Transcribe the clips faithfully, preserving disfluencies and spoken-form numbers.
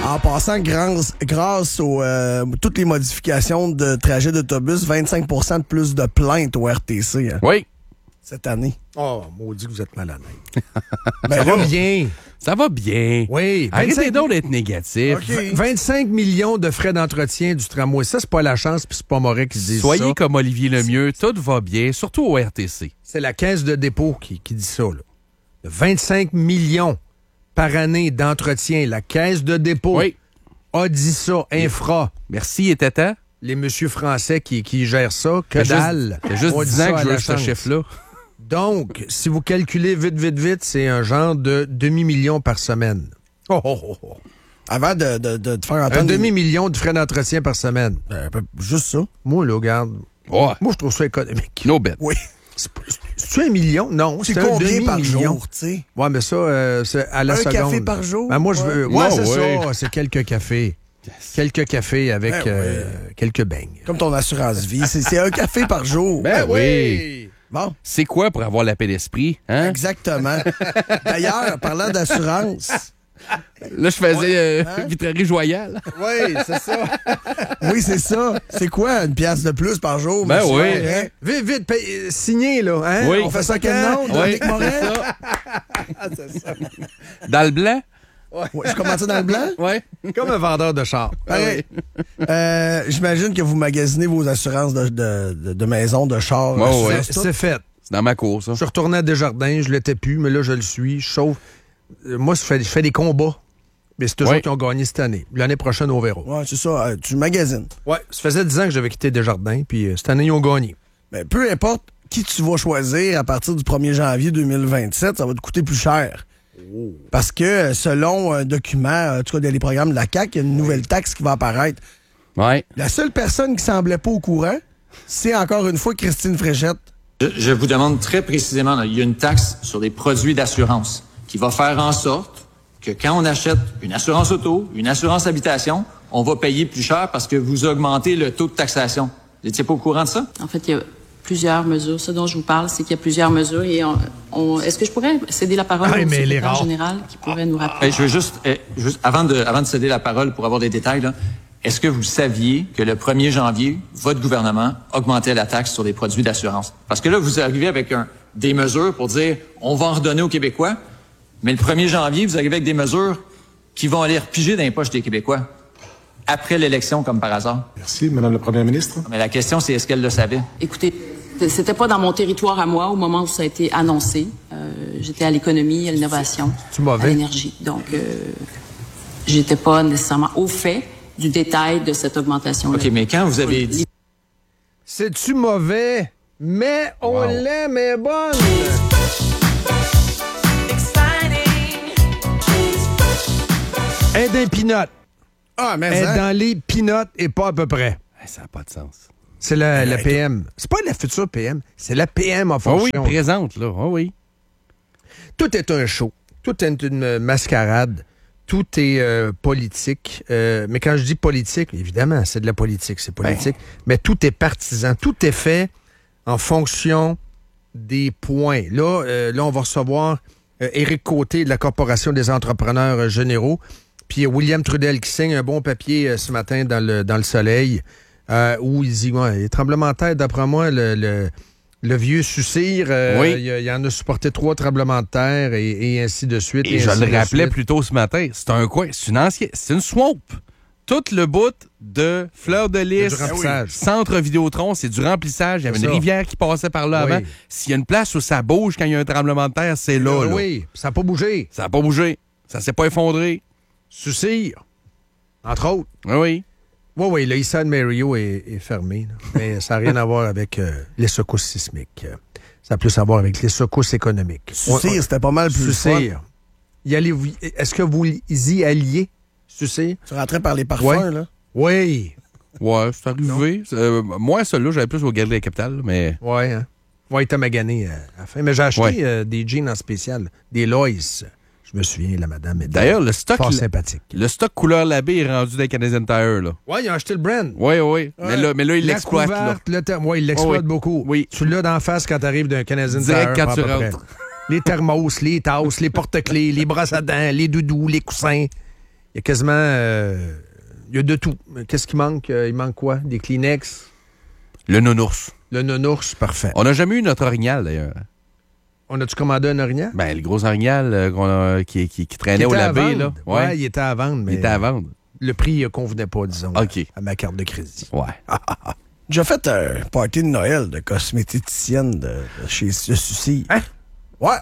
En passant, grâce, grâce aux euh, toutes les modifications de trajet d'autobus, vingt-cinq pour cent de plus de plaintes au R T C. Hein, oui. Cette année. Oh, maudit que vous êtes malade. Ben ça va bien. Ça va bien. Oui. Arrêtez donc d'être négatif. Okay. vingt-cinq millions de frais d'entretien du tramway. Ça, c'est pas la chance, puis c'est pas Moret qui dit ça. Soyez comme Olivier Lemieux, tout va bien, surtout au R T C. C'est la caisse de dépôt qui, qui dit ça, là. vingt-cinq millions par année d'entretien. La caisse de dépôt oui. a dit ça, infra. Merci, et tata. Les messieurs français qui, qui gèrent ça, que dalle. C'est juste dix ans que je veux ce chiffre-là. Donc, si vous calculez vite, vite, vite, c'est un genre de demi-million par semaine. Oh, oh, oh, oh. Avant de, de, de te faire entendre... Un demi-million de frais d'entretien par semaine. Euh, juste ça. Moi, là, regarde. Ouais. Moi, je trouve ça économique. No bet. Oui. C'est un million? Non, c'est, c'est un combien par demi-million. jour, tu sais? Ouais, mais ça, euh, c'est à la un seconde. Un café par jour? Ben, moi, je veux... Ouais, ouais c'est ouais. ça. C'est quelques cafés. Yes. Quelques cafés avec ben euh, ouais. quelques beignes. Comme ton assurance vie. C'est, c'est un café par jour. Ben, ben oui. Bon. C'est quoi pour avoir la paix d'esprit? Hein? Exactement. D'ailleurs, parlant d'assurance... Là, je faisais ouais, euh, hein? Vitrerie Joyale. Oui, c'est ça. Oui, c'est ça. C'est quoi, une pièce de plus par jour? Ben monsieur? oui. Hein? Vite, vite, paye, signé, là. Hein? Oui. On fait ça quel nom, Dominique oui, Moret? c'est ça. c'est ça. Dans le blanc? Ouais. Ouais, je commence dans le blanc? Oui. Comme un vendeur de char. Ouais. Euh, j'imagine que vous magasinez vos assurances de, de, de, de maison, de char. Ouais, ouais. C'est, c'est fait. C'est dans ma course, ça. Je suis retourné à Desjardins, je l'étais plus, mais là, je le suis. Je sauve. Moi, je fais, je fais des combats. Mais c'est eux ouais. qui ont gagné cette année. L'année prochaine, on verra. Ouais, c'est ça. Euh, tu magasines. Ouais, ça faisait dix ans que j'avais quitté Desjardins, puis euh, cette année, ils ont gagné. Mais peu importe qui tu vas choisir à partir du premier janvier deux mille vingt-sept, ça va te coûter plus cher. Oh. Parce que selon un document, en tout cas, dans les programmes de la C A Q, il y a une nouvelle taxe qui va apparaître. Ouais. La seule personne qui semblait pas au courant, c'est encore une fois Christine Fréchette. Je, je vous demande très précisément, là, il y a une taxe sur les produits d'assurance qui va faire en sorte que quand on achète une assurance auto, une assurance habitation, on va payer plus cher parce que vous augmentez le taux de taxation. Vous n'étiez pas au courant de ça? En fait, il y a plusieurs mesures. Ce dont je vous parle, c'est qu'il y a plusieurs mesures. Et on, on, est-ce que je pourrais céder la parole ah, au mais secrétaire général qui pourrait nous rappeler? Eh, je veux juste, eh, juste avant, de, avant de céder la parole pour avoir des détails, là, est-ce que vous saviez que le premier janvier, votre gouvernement augmentait la taxe sur les produits d'assurance? Parce que là, vous arrivez avec un, des mesures pour dire on va en redonner aux Québécois. Mais le premier janvier, vous arrivez avec des mesures qui vont aller repiger dans les poches des Québécois après l'élection, comme par hasard. Merci, Madame la Première ministre. Mais la question, c'est est-ce qu'elle le savait? Écoutez, c'était pas dans mon territoire à moi au moment où ça a été annoncé. Euh, j'étais à l'économie, à l'innovation, à l'énergie. Donc, euh, j'étais pas nécessairement au fait du détail de cette augmentation-là. OK, mais quand vous avez dit... C'est-tu mauvais? Mais on wow. l'aime, elle est bonne! Aide un pinot. Ah, mais Aide hein? dans les pinottes et pas à peu près. Hey, ça n'a pas de sens. C'est la, la P M. C'est pas la future P M, c'est la P M en fonction. Oh oui, présente, là. Oh oui. Tout est un show. Tout est une mascarade. Tout est euh, politique. Euh, mais quand je dis politique, évidemment, c'est de la politique, c'est politique. Ben. Mais tout est partisan. Tout est fait en fonction des points. Là, euh, là on va recevoir euh, Éric Côté de la Corporation des entrepreneurs euh, généraux. Puis William Trudel qui signe un bon papier euh, ce matin dans le, dans le soleil euh, où il dit, ouais, les tremblements de terre, d'après moi, le, le, le vieux Sucir, euh, oui. il, il en a supporté trois tremblements de terre et, et ainsi de suite. Et, et je le rappelais plus tôt ce matin, c'est un quoi? C'est une ancienne, c'est une swamp. Tout le bout de Fleur de Lys, centre Vidéotron, c'est du remplissage. Il y avait c'est une ça. rivière qui passait par là oui. avant. S'il y a une place où ça bouge quand il y a un tremblement de terre, c'est là. là. Oui, ça n'a pas bougé. Ça n'a pas bougé. Ça s'est pas effondré. Sucir, entre autres. Oui, oui. Oui, oui, le Issa de Mario est, est fermé. Là. Mais ça n'a rien à voir avec euh, les secousses sismiques. Ça a plus à voir avec les secousses économiques. Sucir, ouais, c'était pas mal plus Sucir. Y allez-vous, est-ce que vous y alliez, Sucir? Tu rentrais par les parfums, ouais. là? Oui. Ouais, c'est arrivé. Euh, moi, celui-là, j'avais plus au Galerie de la Capitale, mais... Oui, hein? Ouais, il t'a magané à la fin. Mais j'ai acheté ouais. euh, des jeans en spécial, des Lois. Je me souviens, la madame était D'ailleurs, le stock, fort sympathique. Le stock couleur Labbé est rendu dans Canadian Tire, là. Oui, ils ont acheté le brand. Oui, oui. Ouais. Mais, là, mais là, il l'exploite, là. Oui, il l'exploite oh, oui. beaucoup. Oui. Tu l'as d'en face quand tu arrives d'un Canadian Direct Tire. quand tu rentres. Les thermos, les tasses, les porte-clés, les brosses à dents, les doudous, les coussins. Il y a quasiment... Euh, il y a de tout. Qu'est-ce qui manque? Il manque quoi? Des Kleenex? Le nounours. Le nounours, parfait. On n'a jamais eu notre orignal, d'ailleurs. On a-tu commandé un orignal? Ben, le gros orignal euh, qu'on a, qui, qui, qui traînait qui au labé, là. Ouais. ouais, il était à vendre, mais... Il était à vendre. Le prix ne convenait pas, disons, okay. à, à ma carte de crédit. Ouais. J'ai fait un party de Noël de cosméticienne de, de chez de Sucy. Hein? Ouais.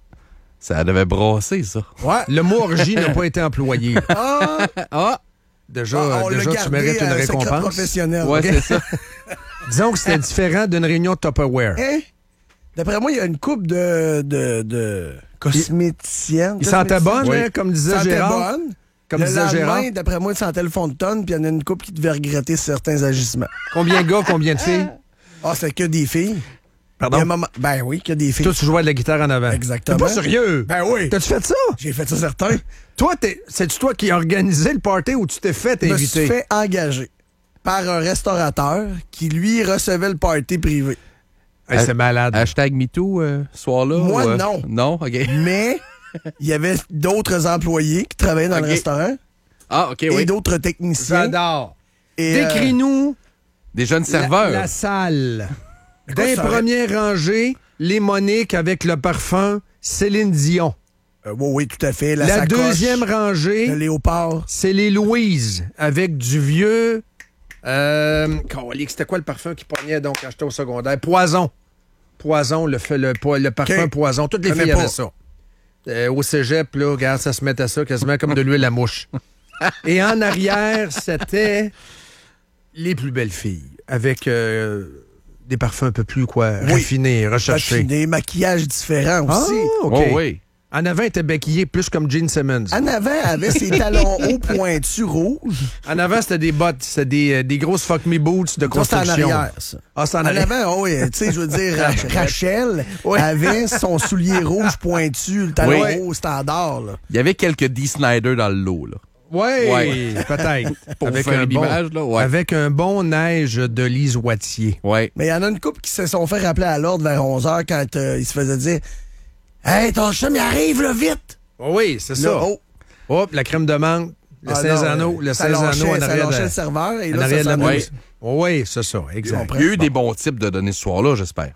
Ça devait brasser, ça. Ouais. Le mot orgie n'a pas été employé. Ah! ah! Déjà, ah, déjà tu mérites une récompense. Professionnel. Ouais, c'est ça. Disons que c'était différent d'une réunion de Tupperware. Hein? D'après moi, il y a une couple de, de, de cosméticiennes. Il sentait bonne, oui. hein, comme disait sentait Gérard. Bonne. Comme le disait Gérard. D'après moi, il sentait le fond de tonne, puis il y en a une couple qui devait regretter certains agissements. Combien de gars, combien de filles? Ah, c'est que des filles. Pardon? Moment... Ben oui, que des filles. Toi, tu jouais de la guitare en avant. Exactement. T'es pas sérieux? Ben oui. T'as-tu fait ça? J'ai fait ça, certain. Toi, c'est-tu toi qui as organisé le party ou tu t'es fait inviter? Je me suis fait engager par un restaurateur qui, lui, recevait le party privé. Hey, c'est malade. Hashtag MeToo, euh, ce soir-là? Moi, ou, euh... non. Non? OK. Mais il y avait d'autres employés qui travaillaient dans okay. le restaurant. Ah, OK, et oui. Et d'autres techniciens. J'adore. Décris-nous... Euh, des jeunes serveurs. La, la salle. D'un premier rangée, les Moniques avec le parfum Céline Dion. Euh, oui, oui, tout à fait. La, la sacoche, deuxième rangée, le léopard. C'est les Louise avec du vieux... Euh, c'était quoi le parfum qui pognait donc quand j'étais au secondaire? Poison. Poison, le, le, le, le parfum okay. Poison. Toutes les filles avaient ça. Euh, au cégep, là, regarde, ça se mettait ça quasiment comme de l'huile à mouche. Et en arrière, c'était les plus belles filles avec euh, des parfums un peu plus quoi, oui. raffinés, recherchés. Des maquillages différents aussi. Ah, okay. Oh, oui. En avant, elle était maquillée plus comme Gene Simmons. En avant, elle avait ses talons hauts pointus rouges. En avant, c'était des bottes, c'était des, des grosses fuck me boots de construction. Ça, c'est en arrière, ça. Ah, c'est en, en arrière. avant, oh, oui, tu sais, je veux dire, Rachel oui. avait son soulier rouge pointu, le talon oui. haut standard. Là. Il y avait quelques Dee Snider dans le lot, là. Oui, ouais. peut-être. Pour avec, faire un bon, là, ouais. avec un bon neige de Lise Wattier. Ouais. Mais il y en a une couple qui se sont fait rappeler à l'ordre vers onze heures quand euh, ils se faisaient dire « Hey, ton chum, il arrive, là, vite! » Oui, c'est ça. Oh. Hop, la crème de menthe, le ah Cézanneau, le Cézanneau en arrière de le serveur et là, ça, ça oui. oui, c'est ça, exact. Il y a eu des bons types de données ce soir-là, j'espère.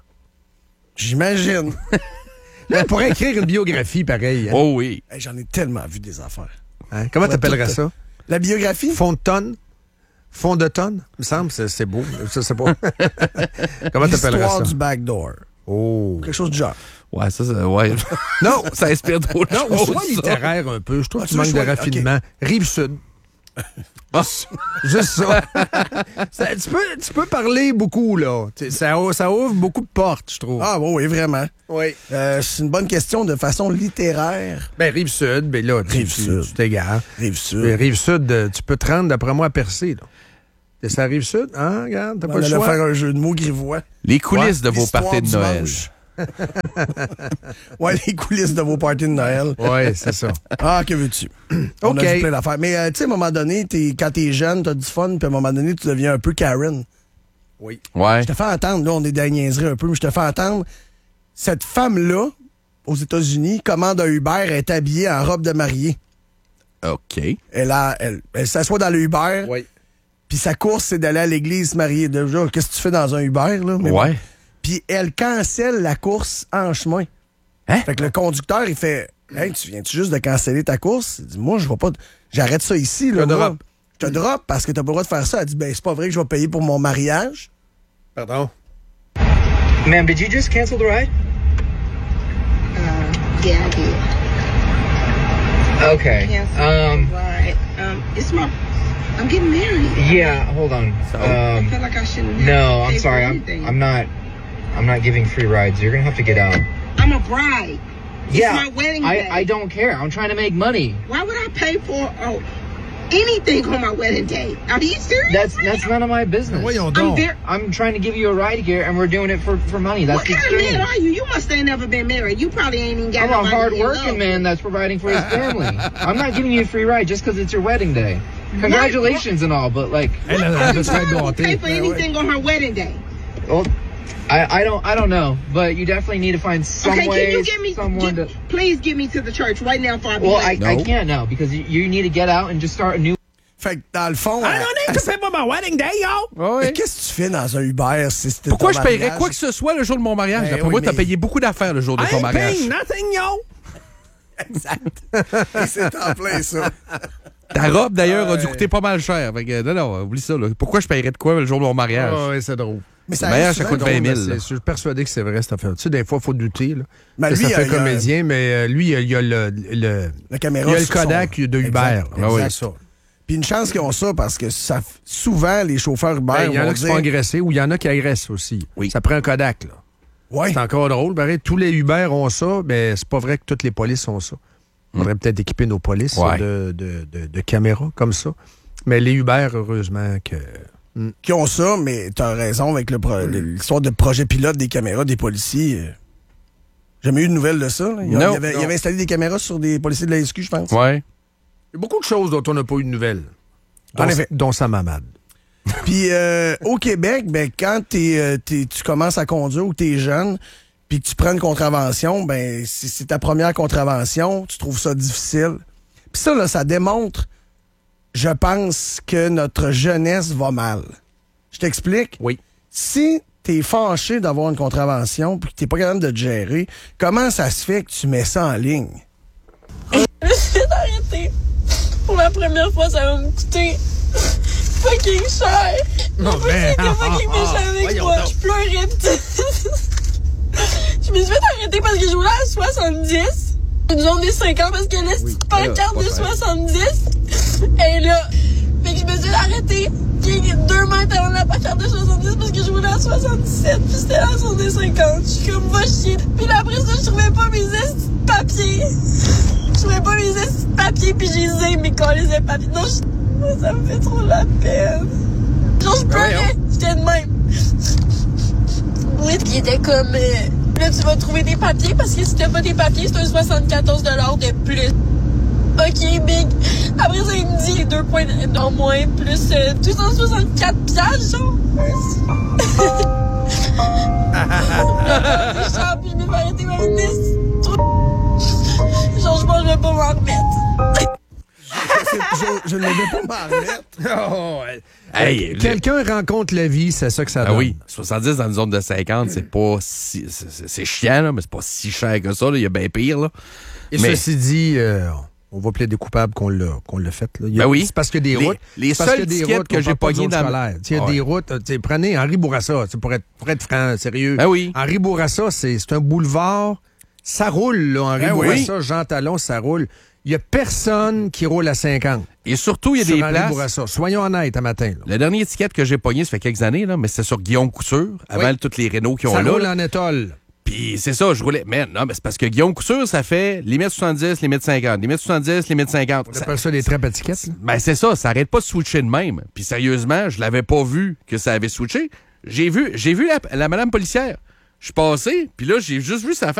J'imagine. On pourrait écrire une biographie, pareil. Hein? Oh oui. Hey, j'en ai tellement vu des affaires. Hein? Comment t'appellerais tout... ça? La biographie? Fond de tonne? Fond de tonne? Il me semble, c'est, c'est beau. Je sais pas. Comment t'appellerais ça? L'histoire du backdoor. Oh. Quelque chose du genre. Ouais, ça, ça ouais. Non, ça inspire d'autres non, choses. Sois littéraire un peu. Je trouve ah, que tu manques de raffinement. Okay. Rive-Sud. Ah, juste ça. ça tu, peux, tu peux parler beaucoup, là. Ça, ça ouvre beaucoup de portes, je trouve. Ah oui, vraiment. Oui. Euh, c'est une bonne question de façon littéraire. Ben, Rive-Sud, ben là, Rive-Sud. Tu t'égares. Rive-Sud. Rive-Sud, tu peux te rendre, d'après moi, à Percé, là. C'est ça, Rive-Sud? Hein, regarde, t'as on pas le choix. On allait faire un jeu de mots grivois. Les coulisses ouais, de vos parties de Noël. Ouais, les coulisses de vos parties de Noël. Ouais, c'est ça. Ah, que veux-tu? On okay. a vu plein d'affaires. Mais euh, tu sais, à un moment donné, t'es, quand t'es jeune, t'as du fun, puis à un moment donné, tu deviens un peu Karen. Oui. Ouais. Je te fais entendre, là, on est dans la niaiserie un peu, mais je te fais entendre, cette femme-là, aux États-Unis, commande un Uber, elle est habillée en robe de mariée. OK. Elle, a, elle, elle s'assoit dans le Uber. Oui. Puis sa course, c'est d'aller à l'église se marier. Déjà, qu'est-ce que tu fais dans un Uber, là? Mais ouais. Bon. Puis elle cancelle la course en chemin. Hein? Fait que le conducteur, il fait « Hey, tu viens-tu juste de canceller ta course? » Il dit « Moi, je vais pas... J'arrête ça ici, là. » Je te drop. Je te drop parce que t'as pas le droit de faire ça. Elle dit « Ben, c'est pas vrai que je vais payer pour mon mariage. » Pardon? Ma'am, did you just cancel the ride? Uh, yeah, I did. Okay. Cancel Um, the ride. Um, it's my... I'm getting married. Yeah, hold on. I Um, feel like I shouldn't have no, to pay I'm sorry. for I'm anything. I'm not I'm not giving free rides. You're gonna have to get out. I'm a bride. Yeah, It's my wedding day. I I don't care. I'm trying to make money. Why would I pay for oh anything on my wedding day? Are you serious? That's that's none of my business. Voyons I'm, donc. very, I'm trying to give you a ride here, and we're doing it for for money. That's what the kind of man exchange. are you? You must ain't never been married. You probably ain't even got I'm a nobody in hard-working love. man that's providing for his family. I'm not giving you a free ride just because it's your wedding day. Congratulations and all, but like, Elle, elle, elle veut se faire What kind of gâter. pay for anything on her wedding day? well, I, I don't I don't know, but you definitely need to find some Okay, way, can you get me? someone Get, to. please get me to the church right now before I be Well, I, late. I No. can't now because you, you need to get out and just start a new. Fait que dans le fond. I euh, don't need to pay for my wedding day, yo! Ouais. mais qu'est-ce que tu fais dans un Uber si c'était Pourquoi ton je paierais mariage? quoi que ce soit le jour de mon mariage? Ben D'après oui, moi, t'as mais- payé beaucoup d'affaires le jour de I ton ain't mariage. paying nothing, yo! Exact. Et c'est en plein ça. Ta robe, d'ailleurs, a dû coûter pas mal cher. Fait que, non, non, oublie ça. Là. Pourquoi je paierais de quoi le jour de mon mariage? Ah ouais, c'est drôle. Mais Le mariage, ça arrive coûte souvent, vingt mille. C'est- là. Je suis persuadé que c'est vrai, cette affaire. Tu sais, des fois, il faut douter. Là. Ben, Que lui, ça il y a- fait il y a- comédien, mais euh, lui, il y a le, le, La caméra il y a le sur son- Kodak de Uber. Exact, là. exact. C'est ça. Puis une chance qu'ils ont ça parce que ça, f- souvent, les chauffeurs Uber Ben, il y en vont a qui se dire... font agresser ou il y en a qui agressent aussi. Oui. Ça prend un Kodak. Là. Ouais. C'est encore drôle. Pareil, tous les Uber ont ça, mais c'est pas vrai que toutes les polices ont ça. On devrait peut-être équiper nos polices Ouais. de, de, de, de caméras comme ça. Mais les Uber, heureusement que... Qui ont ça, mais t'as raison avec le pro- l'histoire de projet pilote des caméras des policiers. euh, J'ai jamais eu de nouvelles de ça. Là. Il, y a- Non, il, avait, il non. avait installé des caméras sur des policiers de la S Q, je pense. Ouais. Il y a beaucoup de choses dont on n'a pas eu de nouvelles. Dont, En effet. dont sa mamade. Puis euh, au Québec, ben quand t'es, euh, t'es- tu commences à conduire ou t'es jeune, puis que tu prends une contravention, ben si c'est ta première contravention, tu trouves ça difficile. Puis ça, là, ça démontre, je pense, que notre jeunesse va mal. Je t'explique. Oui. Si t'es fâché d'avoir une contravention puis que t'es pas capable de te gérer, comment ça se fait que tu mets ça en ligne? Je me suis arrêté. Pour la première fois, ça va me coûter fucking cher. Non, Mon père mais- était fucking méchant avec Voyons moi. donc. Je pleurais. pis- Je me suis fait arrêter parce que je roulais à soixante-dix. Une journée cinquante parce que la petite pancarte de soixante-dix est là. Fait que je me suis arrêté deux mètres avant la pancarte de soixante-dix parce que je roulais à soixante-dix-sept puis c'était la journée cinquante. Je suis comme va chier. Puis là, après ça, je trouvais pas mes estis de papier. Je trouvais pas mes estis de papier puis j'ai zé mes collés de papier. Non, je... moi, ça me fait trop la peine. Genre, je pleurais. J'étais de même. Oui, puis il était comme... euh, là, tu vas trouver des papiers parce que si t'as pas des papiers, c'est un soixante-quatorze dollars de plus. OK, big. Après ça, il me dit les deux points en moins, plus euh, deux cent soixante-quatre piastres, genre. Puis je me fais arrêter ma ministre. Genre, je pense que je vais pas m'en remettre. je, je ne vais pas m'en remettre. Oh, ouais. Hey, Quelqu'un rencontre la vie, c'est ça que ça Ah donne. oui, soixante-dix dans une zone de cinquante, c'est pas si... C'est, c'est- c'est chiant, là, mais c'est pas si cher que ça. là. Il y a bien pire, là. Et Mais- ceci dit, euh, on va plaider coupable qu'on l'a, qu'on l'a fait. Là. Il y a- Ben oui. C'est parce que des Les- routes. les c'est parce seules que des tickets routes que qu'on j'ai parle pas de pognées zone dans- scolaire. Tu sais, Il y a Ouais. des routes. tu sais, Prenez Henri Bourassa, tu sais, pour être, pour être franc, sérieux. Ben oui. Henri Bourassa, c'est, c'est un boulevard. Ça roule, là. Henri Ben oui. Bourassa, Jean Talon, ça roule. Il y a personne qui roule à cinquante. Et surtout, il y a sur des Henri places... Bourassa. Soyons honnêtes un matin. Là. Le dernier étiquette que j'ai pogné, ça fait quelques années, là, mais c'était sur Guillaume Couture, avant Oui. toutes les Renault qui ont Ça là. roule là. en étole. Puis c'est ça, je roulais. Mais non, mais c'est parce que Guillaume Couture, ça fait limite soixante-dix, limite cinquante. Limite soixante-dix, limite cinquante. On Ça- appelle ça des trappes étiquettes. là. Ben c'est ça, ça arrête pas de switcher de même. Puis sérieusement, je l'avais pas vu que ça avait switché. J'ai vu, j'ai vu la, la madame policière. Je suis passé, puis là, j'ai juste vu sa face.